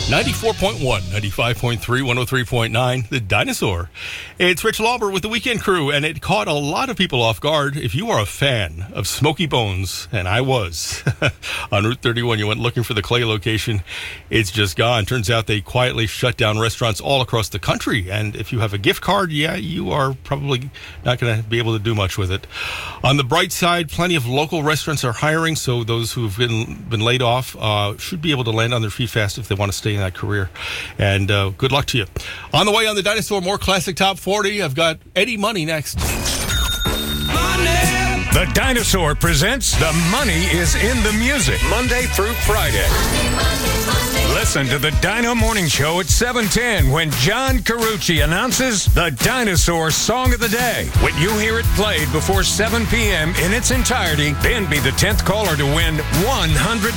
94.1, 95.3, 103.9, The Dinosaur. It's Rich Lauber with the Weekend Crew, and it caught a lot of people off guard. If you are a fan of Smoky Bones, and I was, on Route 31, you went looking for the Clay location, it's just gone. Turns out they quietly shut down restaurants all across the country, and if you have a gift card, you are probably not going to be able to do much with it. On the bright side, plenty of local restaurants are hiring, so those who have been laid off should be able to land on their feet fast if they want to stay in that career. And good luck to you. On the way on the Dinosaur, more classic top 40. I've got Eddie Money next. The Dinosaur presents The Money is in the Music, Monday through Friday. Listen to the Dino Morning Show at 7:10 when John Carucci announces the Dinosaur Song of the Day. When you hear it played before 7 p.m. in its entirety, then be the 10th caller to win $100.